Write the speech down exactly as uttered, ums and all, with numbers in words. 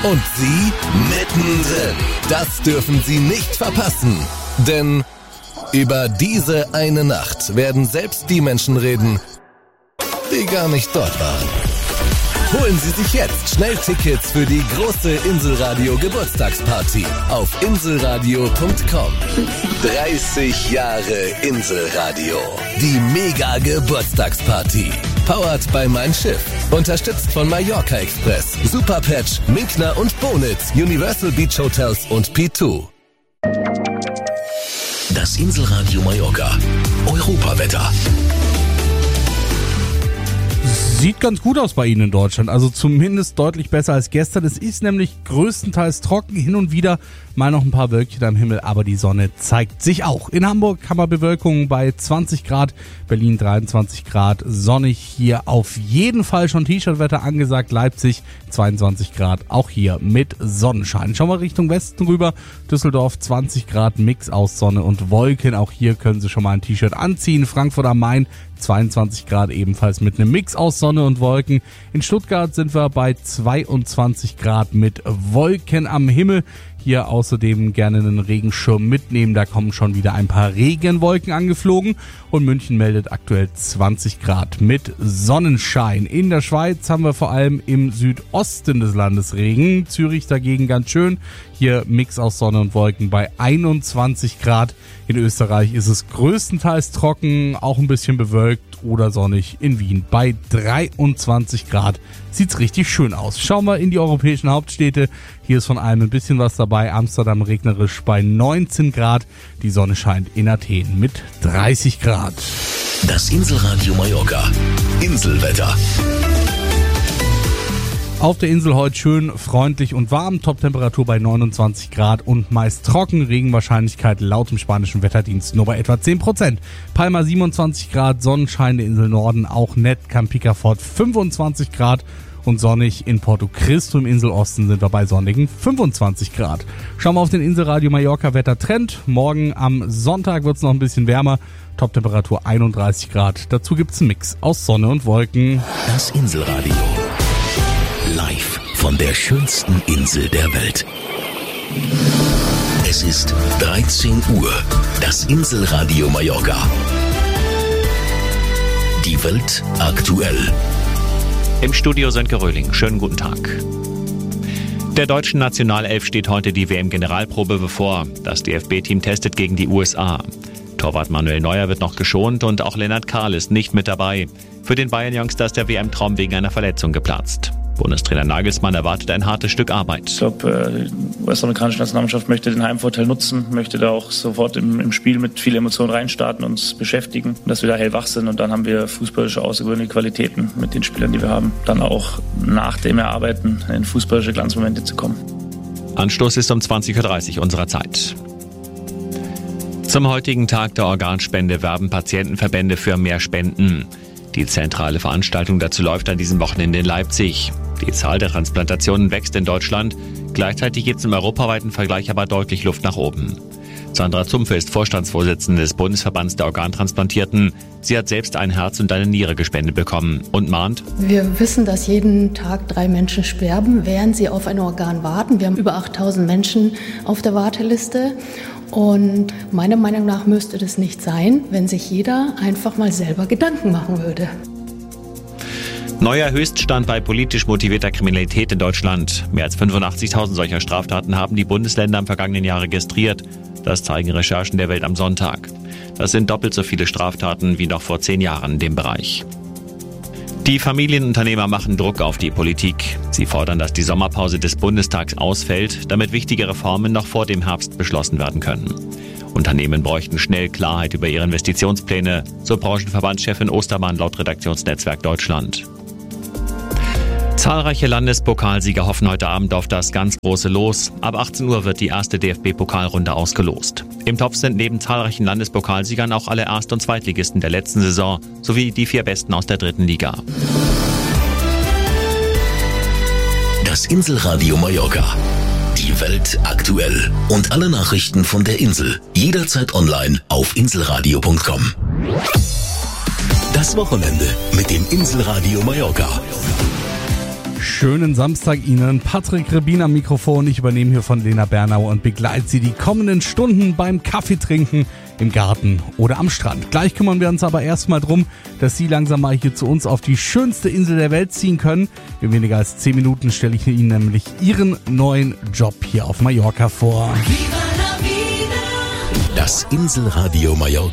Und Sie mittendrin. Das dürfen Sie nicht verpassen. Denn über diese eine Nacht werden selbst die Menschen reden, die gar nicht dort waren. Holen Sie sich jetzt schnell Tickets für die große Inselradio Geburtstagsparty auf inselradio punkt com. dreißig Jahre Inselradio. Die Mega Geburtstagsparty. Powered by Mein Schiff. Unterstützt von Mallorca Express, Superpatch, Minkner und Bonitz, Universal Beach Hotels und P zwei. Das Inselradio Mallorca. Europawetter. Sieht ganz gut aus bei Ihnen in Deutschland, also zumindest deutlich besser als gestern. Es ist nämlich größtenteils trocken, hin und wieder mal noch ein paar Wölkchen am Himmel, aber die Sonne zeigt sich auch. In Hamburg haben wir Bewölkung bei zwanzig Grad, Berlin dreiundzwanzig Grad, sonnig hier auf jeden Fall schon T-Shirt-Wetter angesagt, Leipzig zweiundzwanzig Grad, auch hier mit Sonnenschein. Schauen wir Richtung Westen rüber, Düsseldorf zwanzig Grad, Mix aus Sonne und Wolken, auch hier können Sie schon mal ein T-Shirt anziehen. Frankfurt am Main zweiundzwanzig Grad, ebenfalls mit einem Mix aus Sonne und Wolken. In Stuttgart sind wir bei zweiundzwanzig Grad mit Wolken am Himmel. Hier außerdem gerne einen Regenschirm mitnehmen, da kommen schon wieder ein paar Regenwolken angeflogen. Und München meldet aktuell zwanzig Grad mit Sonnenschein. In der Schweiz haben wir vor allem im Südosten des Landes Regen. Zürich dagegen ganz schön. Hier Mix aus Sonne und Wolken bei einundzwanzig Grad. In Österreich ist es größtenteils trocken, auch ein bisschen bewölkt oder sonnig. In Wien bei dreiundzwanzig Grad. Sieht's richtig schön aus. Schauen wir in die europäischen Hauptstädte. Hier ist von allem ein bisschen was dabei. Amsterdam regnerisch bei neunzehn Grad. Die Sonne scheint in Athen mit dreißig Grad. Das Inselradio Mallorca. Inselwetter. Auf der Insel heute schön freundlich und warm, Toptemperatur bei neunundzwanzig Grad und meist trocken, Regenwahrscheinlichkeit laut dem spanischen Wetterdienst nur bei etwa zehn Prozent. Palma siebenundzwanzig Grad, Sonnenschein der Insel Norden auch nett, Campica Fort fünfundzwanzig Grad und sonnig in Porto Cristo im Inselosten sind wir bei sonnigen fünfundzwanzig Grad. Schauen wir auf den Inselradio Mallorca Wettertrend. Morgen am Sonntag wird es noch ein bisschen wärmer, Toptemperatur einunddreißig Grad. Dazu gibt es einen Mix aus Sonne und Wolken. Das Inselradio. Live von der schönsten Insel der Welt. Es ist dreizehn Uhr. Das Inselradio Mallorca. Die Welt aktuell. Im Studio Sönke Röhling. Schönen guten Tag. Der deutschen Nationalelf steht heute die W M-Generalprobe bevor. Das D F B-Team testet gegen die U S A. Torwart Manuel Neuer wird noch geschont und auch Lennart Kahl ist nicht mit dabei. Für den Bayern-Youngster ist der W M-Traum wegen einer Verletzung geplatzt. Bundestrainer Nagelsmann erwartet ein hartes Stück Arbeit. Ich glaube, die U S-amerikanische Nationalmannschaft möchte den Heimvorteil nutzen, möchte da auch sofort im, im Spiel mit viel Emotion reinstarten, uns beschäftigen, dass wir da hellwach sind und dann haben wir fußballische außergewöhnliche Qualitäten mit den Spielern, die wir haben, dann auch nach dem Erarbeiten in fußballische Glanzmomente zu kommen. Anstoß ist um zwanzig Uhr dreißig unserer Zeit. Zum heutigen Tag der Organspende werben Patientenverbände für mehr Spenden. Die zentrale Veranstaltung dazu läuft an diesem Wochenende in Leipzig. Die Zahl der Transplantationen wächst in Deutschland. Gleichzeitig gibt es im europaweiten Vergleich aber deutlich Luft nach oben. Sandra Zumpfe ist Vorstandsvorsitzende des Bundesverbands der Organtransplantierten. Sie hat selbst ein Herz und eine Niere gespendet bekommen und mahnt: Wir wissen, dass jeden Tag drei Menschen sterben, während sie auf ein Organ warten. Wir haben über achttausend Menschen auf der Warteliste. Und meiner Meinung nach müsste das nicht sein, wenn sich jeder einfach mal selber Gedanken machen würde. Neuer Höchststand bei politisch motivierter Kriminalität in Deutschland. Mehr als fünfundachtzigtausend solcher Straftaten haben die Bundesländer im vergangenen Jahr registriert. Das zeigen Recherchen der Welt am Sonntag. Das sind doppelt so viele Straftaten wie noch vor zehn Jahren in dem Bereich. Die Familienunternehmer machen Druck auf die Politik. Sie fordern, dass die Sommerpause des Bundestags ausfällt, damit wichtige Reformen noch vor dem Herbst beschlossen werden können. Unternehmen bräuchten schnell Klarheit über ihre Investitionspläne, so Branchenverbandschefin Ostermann laut Redaktionsnetzwerk Deutschland. Zahlreiche Landespokalsieger hoffen heute Abend auf das ganz große Los. Ab achtzehn Uhr wird die erste D F B-Pokalrunde ausgelost. Im Topf sind neben zahlreichen Landespokalsiegern auch alle Erst- und Zweitligisten der letzten Saison sowie die vier Besten aus der dritten Liga. Das Inselradio Mallorca. Die Welt aktuell. Und alle Nachrichten von der Insel. Jederzeit online auf inselradio punkt com. Das Wochenende mit dem Inselradio Mallorca. Schönen Samstag Ihnen. Patrick Rebin am Mikrofon. Ich übernehme hier von Lena Bernau und begleite Sie die kommenden Stunden beim Kaffeetrinken im Garten oder am Strand. Gleich kümmern wir uns aber erstmal drum, dass Sie langsam mal hier zu uns auf die schönste Insel der Welt ziehen können. In weniger als zehn Minuten stelle ich Ihnen nämlich Ihren neuen Job hier auf Mallorca vor. Das Inselradio Mallorca